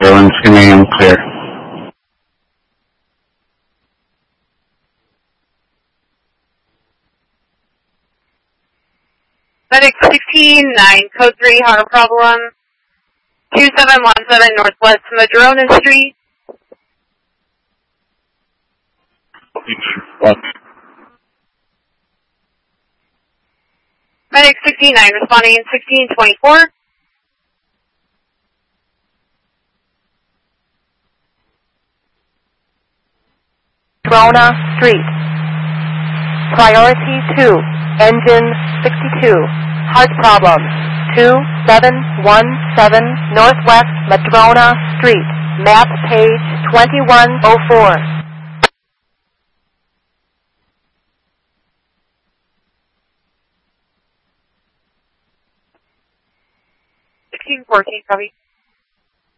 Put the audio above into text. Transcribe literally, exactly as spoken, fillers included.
Everyone's giving them clear. Medic sixteen nine, code three, heart problem. two seven one seven Northwest Madrona Street. What? Medic sixteen nine responding in sixteen twenty-four. Madrona Street. Priority two, engine sixty-two, heart problem, two seven one seven Northwest Madrona Street, map page twenty-one oh four. sixteen fourteen, copy.